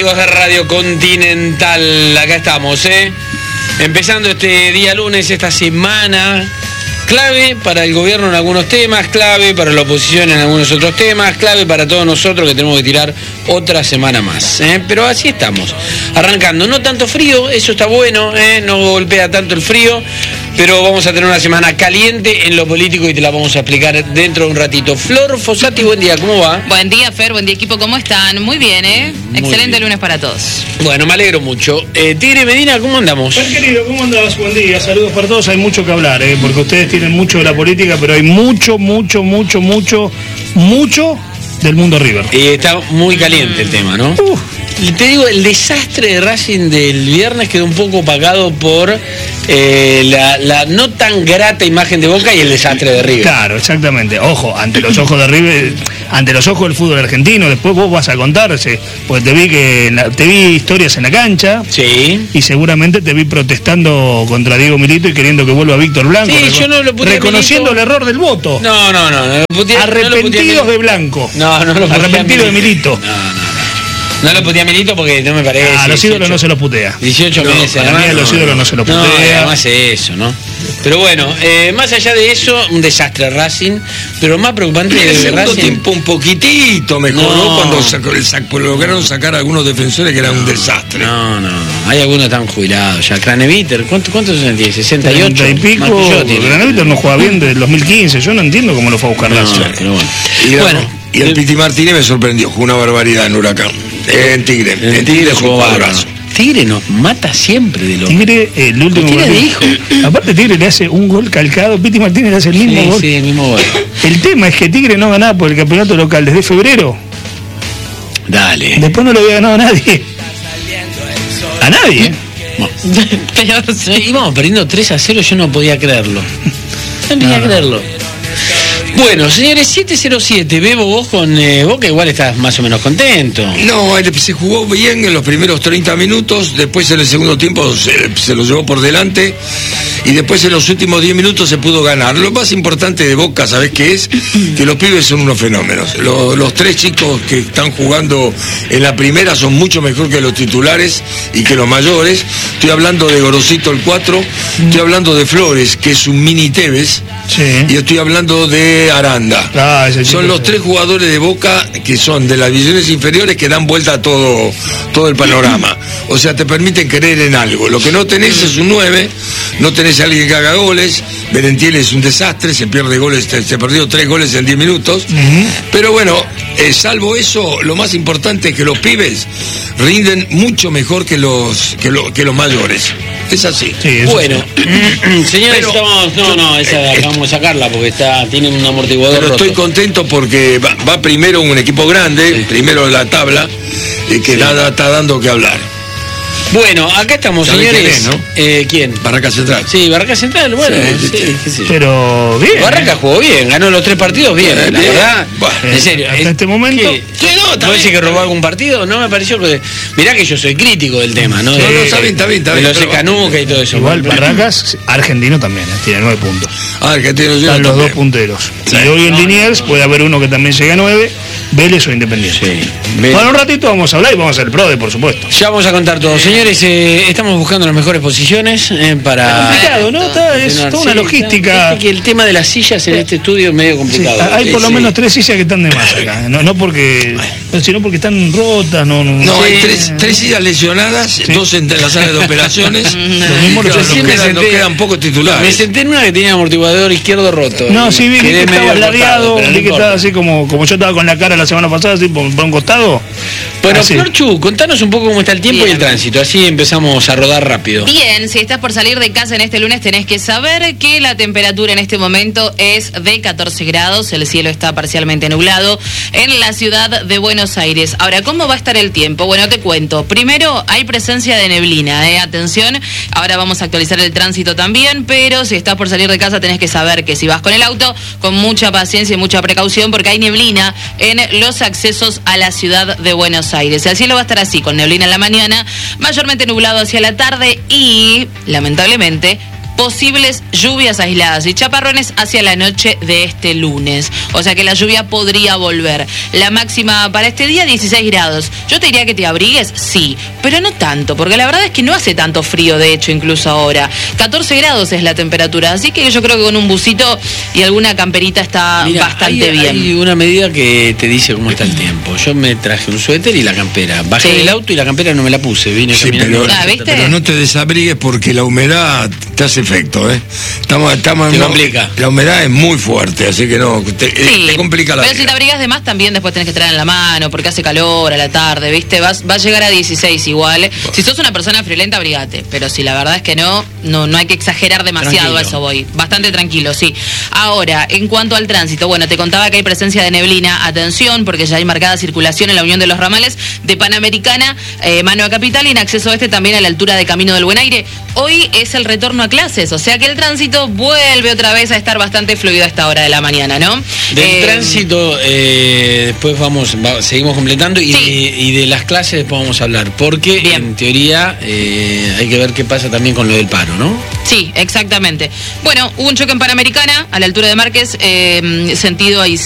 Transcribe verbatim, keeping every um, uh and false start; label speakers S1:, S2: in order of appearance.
S1: amigos de Radio Continental, acá estamos, ¿eh? Empezando este día lunes, esta semana clave para el gobierno en algunos temas, clave para la oposición en algunos otros temas, clave para todos nosotros que tenemos que tirar otra semana más, ¿eh? Pero así estamos, arrancando, no tanto frío, eso está bueno, ¿eh? No golpea tanto el frío, pero vamos a tener una semana caliente en lo político y te la vamos a explicar dentro de un ratito. Flor Fossati, buen día, ¿cómo va?
S2: Buen día, Fer, buen día, equipo, ¿cómo están? Muy bien, ¿eh? Muy Excelente bien. Lunes para todos.
S1: Bueno, me alegro mucho. Eh, Tigre Medina, ¿cómo andamos?
S3: Fer, querido, ¿cómo andás? Buen día, saludos para todos. Hay mucho que hablar, ¿eh? Porque ustedes tienen mucho de la política, pero hay mucho, mucho, mucho, mucho, mucho del mundo River.
S1: Y está muy caliente el tema, ¿no? Uh. Te digo, el desastre de Racing del viernes quedó un poco opacado por eh, la, la no tan grata imagen de Boca y el desastre de River.
S3: Claro, exactamente. Ojo, ante los ojos de River, ante los ojos del fútbol argentino, después vos vas a contarse, pues te vi que te vi historias en la cancha.
S1: Sí.
S3: Y seguramente te vi protestando contra Diego Milito y queriendo que vuelva Víctor Blanco.
S1: Sí, yo no lo puteé.
S3: Reconociendo
S1: Milito.
S3: El error del voto.
S1: No, no, no. no
S3: puteé, Arrepentidos
S1: no
S3: de Blanco.
S1: No, no lo puteé.
S3: Arrepentido de Milito.
S1: No, no, no. No lo putea Milito porque no me parece.
S3: Ah, los ídolos no se los putea.
S1: dieciocho
S3: no,
S1: meses.
S3: Para mí a los ídolos no se los putea.
S1: No, además es eso, ¿no? Pero bueno, eh, más allá de eso, un desastre Racing, pero más preocupante de
S4: el segundo
S1: Racing.
S4: tiempo un poquitito mejoró no. cuando sacó el sac, lograron sacar a algunos defensores que eran no, un desastre.
S1: No, no, no. Hay algunos tan jubilados ya. Craneviter, ¿cuántos cuánto tiene? ¿sesenta y ocho?
S3: treinta y pico. Craneviter no juega bien desde el dos mil quince. Yo no entiendo cómo lo fue a buscar Racing.
S1: No, pero bueno.
S4: Y, bueno, y el, el Piti Martínez me sorprendió, jugó una barbaridad en Huracán. En Tigre,
S1: en, en Tigre jugó bárbaro. Tigre nos mata siempre de lo.
S3: Tigre, el último
S1: Tigre
S3: gol.
S1: dijo.
S3: Aparte Tigre le hace un gol calcado, Piti Martínez le hace el mismo
S1: sí,
S3: gol.
S1: Sí, el mismo gol.
S3: El tema es que Tigre no ganaba por el campeonato local desde febrero.
S1: Dale.
S3: Después no le había ganado a nadie. A nadie.
S1: Bueno. Pero sí, íbamos perdiendo tres a cero, yo no podía creerlo. No podía no. creerlo. Bueno, señores, siete cero siete, Bebo, vos con eh, Boca igual estás más o menos contento.
S4: No, se jugó bien en los primeros treinta minutos, después en el segundo tiempo se, se lo llevó por delante y después en los últimos diez minutos se pudo ganar. Lo más importante de Boca, ¿sabés qué es? Que los pibes son unos fenómenos. Los, los tres chicos que están jugando en la primera son mucho mejor que los titulares y que los mayores. Estoy hablando de Gorosito el cuatro, estoy hablando de Flores, que es un mini Tevez,
S3: sí.
S4: Y estoy hablando de Aranda.
S3: Ah,
S4: son los tres jugadores de Boca que son de las divisiones inferiores que dan vuelta a todo, todo el panorama. O sea, te permiten creer en algo. Lo que no tenés es un nueve, no tenés a alguien que haga goles. Berentiel es un desastre, se pierde goles, se perdió tres goles en diez minutos. Uh-huh. Pero bueno, eh, salvo eso, lo más importante es que los pibes rinden mucho mejor que los, que, lo, que los mayores. Es así.
S3: Sí,
S1: bueno, sí. Señores, pero, estamos, no, no, esa eh, vamos a sacarla porque está, tiene un amortiguador
S4: pero
S1: roto.
S4: Estoy contento porque va, va primero un equipo grande, sí. primero la tabla, eh, que sí. nada está dando que hablar.
S1: Bueno, acá estamos, señores.
S4: Quién es, ¿no?
S1: eh, ¿Quién?
S4: Barraca Central.
S1: Sí, Barraca Central, bueno, sí, sí, sí, sí.
S3: Pero bien.
S1: Barraca
S3: ¿eh?
S1: jugó bien, ganó los tres partidos bien, eh, la bien. verdad.
S3: Bueno, en serio. Hasta este momento.
S1: ¿Qué? No, ¿no decís que robó algún partido? No me pareció que. Mirá que yo soy crítico del tema, ¿no?
S4: No,
S1: de,
S4: no, está bien, está bien, está bien.
S1: De los Secanuca y todo eso.
S3: Igual Barracas, argentino también, ¿eh? Tiene nueve puntos.
S4: Ah, argentino
S3: Están los dos punteros. Sí. Y hoy en no, Liniers no, no. puede haber uno que también llegue a nueve, Vélez o Independiente. Sí. Bueno, un ratito vamos a hablar y vamos a hacer el PRODE, por supuesto.
S1: Ya vamos a contar todo. Señores, eh, estamos buscando las mejores posiciones eh, para...
S3: Es complicado, ¿no? Está, es toda una logística.
S1: Es que el tema de las sillas en este estudio es medio complicado.
S3: Sí, hay por
S1: sí,
S3: lo
S1: sí.
S3: menos tres sillas que están de más acá. No, no porque... sino porque están rotas, no... No,
S4: no
S3: sí.
S4: hay tres, tres sillas lesionadas, sí. dos en la sala de operaciones.
S3: Lo mismo
S4: nos,
S3: nos
S4: quedan,
S3: senté,
S4: nos quedan pocos titulares.
S1: Me senté en una que tenía amortiguador izquierdo roto.
S3: No, sí, vi que estaba ladeado, vi que
S1: no
S3: estaba así como, como yo estaba con la cara la semana pasada, así por, por un costado.
S1: Bueno, Florchu, contanos un poco cómo está el tiempo Bien. y el tránsito, así empezamos a rodar rápido.
S2: Bien, si estás por salir de casa en este lunes tenés que saber que la temperatura en este momento es de catorce grados, el cielo está parcialmente nublado en la ciudad de Buenos Aires. Ahora, ¿cómo va a estar el tiempo? Bueno, te cuento. Primero, hay presencia de neblina, ¿eh? Atención, ahora vamos a actualizar el tránsito también, pero si estás por salir de casa tenés que saber que si vas con el auto, con mucha paciencia y mucha precaución, porque hay neblina en los accesos a la ciudad de Buenos Aires. El cielo va a estar así, con neblina en la mañana, mayormente nublado hacia la tarde y, lamentablemente, posibles lluvias aisladas y chaparrones hacia la noche de este lunes. O sea que la lluvia podría volver. La máxima para este día, dieciséis grados. Yo te diría que te abrigues, sí, pero no tanto, porque la verdad es que no hace tanto frío, de hecho, incluso ahora. catorce grados es la temperatura, así que yo creo que con un busito y alguna camperita está
S1: Mirá,
S2: bastante
S1: hay,
S2: bien.
S1: Hay una medida que te dice cómo está el tiempo. Yo me traje un suéter y la campera. Bajé
S2: Sí.
S1: del auto y la campera no me la puse. Vine
S4: Sí,
S1: caminando.
S4: pero,
S2: Ah, ¿viste?
S4: pero no te desabrigues porque la humedad te hace efecto, ¿eh? Estamos, estamos
S1: Te
S4: no,
S1: complica.
S4: La humedad es muy fuerte, así que no, te,
S2: Sí,
S4: te complica la
S2: pero si
S4: vida.
S2: te abrigas de más también después tenés que traer en la mano porque hace calor a la tarde, ¿viste? Vas, va a llegar a dieciséis igual. Si sos una persona friolenta, abrigate, pero si la verdad es que no, no, no hay que exagerar demasiado.
S1: Tranquilo.
S2: A eso voy. Bastante tranquilo, sí. Ahora, en cuanto al tránsito, bueno, te contaba que hay presencia de neblina. Atención, porque ya hay marcada circulación en la unión de los ramales de Panamericana, eh, mano a Capital, y en acceso este también a la altura de Camino del Buen Aire. Hoy es el retorno a clases, o sea que el tránsito vuelve otra vez a estar bastante fluido a esta hora de la mañana, ¿no?
S1: Del
S2: Eh,
S1: tránsito, eh, después vamos, va- seguimos completando y,
S2: Sí.
S1: de, y de las clases después vamos a hablar, porque
S2: Bien.
S1: en teoría eh, hay que ver qué pasa también con lo del paro, ¿no?
S2: Sí, exactamente. Bueno, hubo un choque en Panamericana, a la altura de Márquez, eh, sentido ahí.